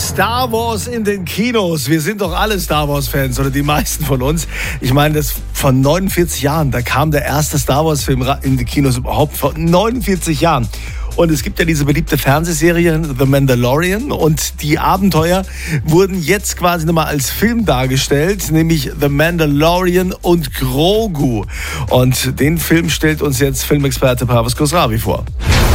Star Wars in den Kinos. Wir sind doch alle Star Wars-Fans, oder die meisten von uns. Ich meine, das von 49 Jahren, da kam der erste Star Wars-Film in die Kinos überhaupt vor 49 Jahren. Und es gibt ja diese beliebte Fernsehserie The Mandalorian und die Abenteuer wurden jetzt quasi nochmal als Film dargestellt, nämlich The Mandalorian und Grogu. Und den Film stellt uns jetzt Filmexperte Parvez Khosravi vor.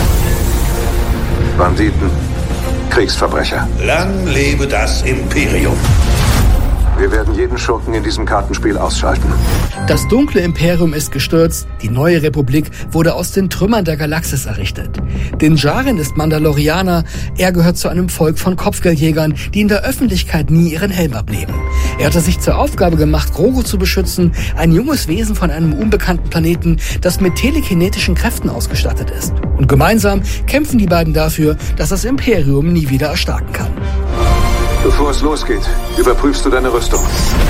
Banditen, Kriegsverbrecher. Lang lebe das Imperium. Wir werden jeden Schurken in diesem Kartenspiel ausschalten. Das dunkle Imperium ist gestürzt, die neue Republik wurde aus den Trümmern der Galaxis errichtet. Din Djarin ist Mandalorianer, er gehört zu einem Volk von Kopfgeldjägern, die in der Öffentlichkeit nie ihren Helm abnehmen. Er hatte sich zur Aufgabe gemacht, Grogu zu beschützen, ein junges Wesen von einem unbekannten Planeten, das mit telekinetischen Kräften ausgestattet ist. Und gemeinsam kämpfen die beiden dafür, dass das Imperium nie wieder erstarken kann. Bevor es losgeht, überprüfst du deine Rüstung.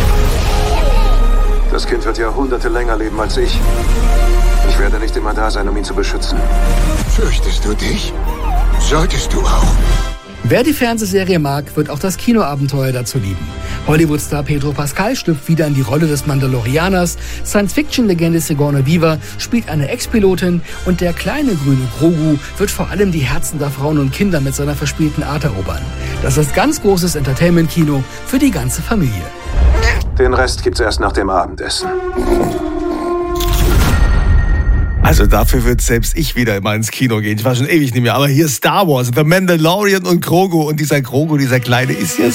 Das Kind wird Jahrhunderte länger leben als ich. Ich werde nicht immer da sein, um ihn zu beschützen. Fürchtest du dich? Solltest du auch. Wer die Fernsehserie mag, wird auch das Kinoabenteuer dazu lieben. Hollywood-Star Pedro Pascal schlüpft wieder in die Rolle des Mandalorianers, Science-Fiction-Legende Sigourney Weaver spielt eine Ex-Pilotin und der kleine grüne Grogu wird vor allem die Herzen der Frauen und Kinder mit seiner verspielten Art erobern. Das ist ganz großes Entertainment-Kino für die ganze Familie. Den Rest gibt's erst nach dem Abendessen. Also dafür wird selbst ich wieder immer ins Kino gehen. Ich war schon ewig nicht mehr. Aber hier Star Wars, The Mandalorian und Grogu. Und dieser Grogu, dieser Kleine, ist ja